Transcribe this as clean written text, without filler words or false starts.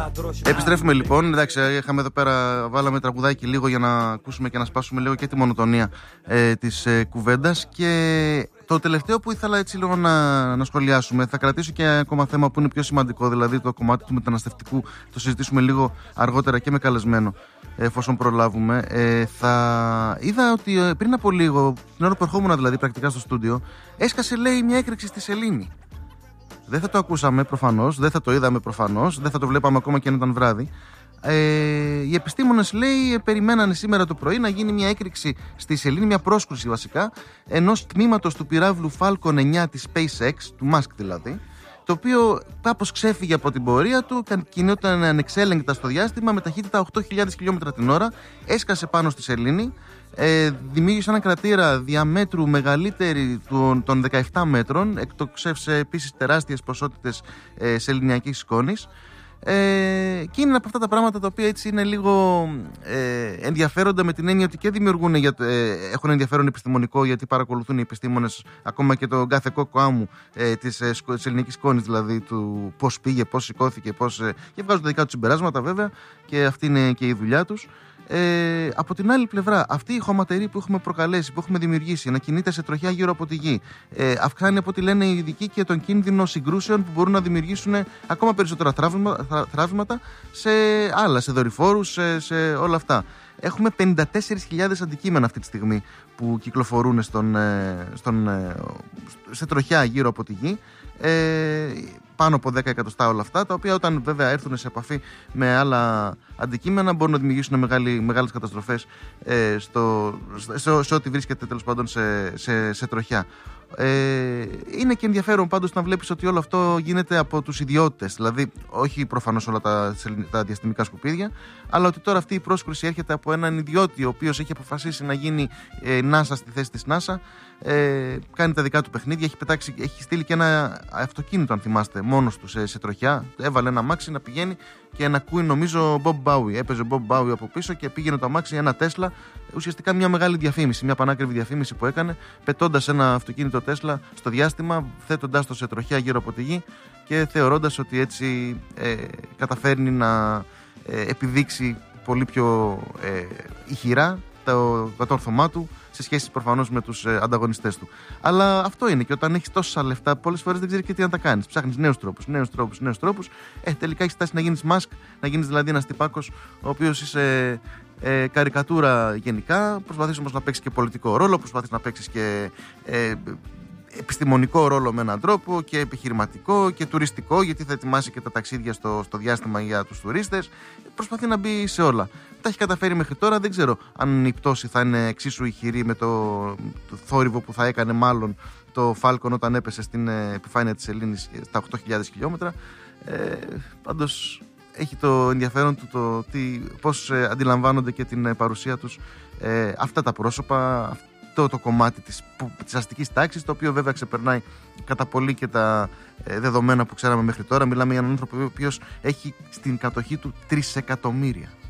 Επιστρέφουμε λοιπόν. Εντάξει, είχαμε εδώ πέρα, βάλαμε τραγουδάκι λίγο για να ακούσουμε και να σπάσουμε λίγο και τη μονοτονία της κουβέντας. Και το τελευταίο που ήθελα έτσι λίγο να σχολιάσουμε, θα κρατήσω και ακόμα θέμα που είναι πιο σημαντικό, δηλαδή το κομμάτι του μεταναστευτικού. Το συζητήσουμε λίγο αργότερα και με καλεσμένο, εφόσον προλάβουμε. Είδα ότι πριν από λίγο, την ώρα που ερχόμουν δηλαδή πρακτικά στο στούντιο, έσκασε λέει μια έκρηξη στη σελήνη. Δεν θα το ακούσαμε προφανώς, δεν θα το είδαμε προφανώς, δεν θα το βλέπαμε ακόμα και αν ήταν βράδυ. Οι επιστήμονες λέει περιμένανε σήμερα το πρωί να γίνει μια έκρηξη στη σελήνη, μια πρόσκρουση βασικά, ενός τμήματος του πυράβλου Falcon 9 της SpaceX, του Musk δηλαδή, το οποίο κάπως ξέφυγε από την πορεία του, κινιόταν ανεξέλεγκτα στο διάστημα με ταχύτητα 8.000 χιλιόμετρα την ώρα, έσκασε πάνω στη σελήνη. Δημιούργησε ένα κρατήρα διαμέτρου μεγαλύτερη των 17 μέτρων, εκτοξεύσε επίσης τεράστιες ποσότητες σεληνιακής σκόνης, και είναι από αυτά τα πράγματα τα οποία έτσι είναι λίγο ενδιαφέροντα, με την έννοια ότι και δημιουργούν, έχουν ενδιαφέρον επιστημονικό, γιατί παρακολουθούν οι επιστήμονες ακόμα και τον κάθε κόκκο άμμου της σεληνιακής σκόνης, δηλαδή του πώς πήγε, πώς σηκώθηκε, και βγάζουν τα δικά τους συμπεράσματα βέβαια, και αυτή είναι και η δουλειά τους. Από την άλλη πλευρά, αυτή η χωματερή που έχουμε προκαλέσει, που έχουμε δημιουργήσει, να κινείται σε τροχιά γύρω από τη γη, αυξάνει από ό,τι λένε οι ειδικοί και τον κίνδυνο συγκρούσεων που μπορούν να δημιουργήσουν ακόμα περισσότερα τραύματα σε δορυφόρους, σε όλα αυτά. Έχουμε 54.000 αντικείμενα αυτή τη στιγμή που κυκλοφορούν σε τροχιά γύρω από τη γη. Πάνω από 10 εκατοστά όλα αυτά, τα οποία όταν βέβαια έρθουν σε επαφή με άλλα αντικείμενα μπορούν να δημιουργήσουν μεγάλες καταστροφές σε ό,τι βρίσκεται τέλος πάντων σε τροχιά. Είναι και ενδιαφέρον πάντως να βλέπεις ότι όλο αυτό γίνεται από τους ιδιώτες, δηλαδή όχι προφανώς όλα τα διαστημικά σκουπίδια, αλλά ότι τώρα αυτή η πρόσκρουση έρχεται από έναν ιδιώτη ο οποίος έχει αποφασίσει να γίνει NASA στη θέση της NASA. Κάνει τα δικά του παιχνίδια, έχει στείλει και ένα αυτοκίνητο, αν θυμάστε, μόνος του σε τροχιά. Έβαλε ένα αμάξι να πηγαίνει και να ακούει, νομίζω, Bob Bowie. Έπαιζε Bob Bowie από πίσω και πήγαινε το αμάξι, ένα Tesla. Ουσιαστικά μια μεγάλη διαφήμιση, μια πανάκριβη διαφήμιση που έκανε, πετώντας ένα αυτοκίνητο Tesla στο διάστημα, θέτοντάς το σε τροχιά γύρω από τη γη και θεωρώντας ότι έτσι καταφέρνει να επιδείξει πολύ πιο ηχηρά το κατόρθωμά του σε σχέση προφανώς με τους ανταγωνιστές του. Αλλά αυτό είναι, και όταν έχεις τόσα λεφτά, πολλές φορές δεν ξέρεις και τι να τα κάνεις. Ψάχνεις νέους τρόπους. Τελικά έχεις φτάσει να γίνεις Musk, να γίνεις δηλαδή ένας τυπάκος ο οποίος είσαι καρικατούρα γενικά. Προσπαθείς όμως να παίξεις και πολιτικό ρόλο, προσπαθείς να παίξεις και επιστημονικό ρόλο με έναν τρόπο, και επιχειρηματικό και τουριστικό, γιατί θα ετοιμάσει και τα ταξίδια στο διάστημα για τους τουρίστες. Προσπαθεί να μπει σε όλα. Τα έχει καταφέρει μέχρι τώρα. Δεν ξέρω αν η πτώση θα είναι εξίσου ηχηρή με το θόρυβο που θα έκανε μάλλον το Falcon όταν έπεσε στην επιφάνεια της σελήνης στα 8.000 χιλιόμετρα. Πάντως έχει το ενδιαφέρον του πώς αντιλαμβάνονται και την παρουσία τους αυτά τα πρόσωπα, το κομμάτι της αστικής τάξης, το οποίο βέβαια ξεπερνάει κατά πολύ και τα δεδομένα που ξέραμε μέχρι τώρα. Μιλάμε για έναν άνθρωπο ο οποίος έχει στην κατοχή του 3 εκατομμύρια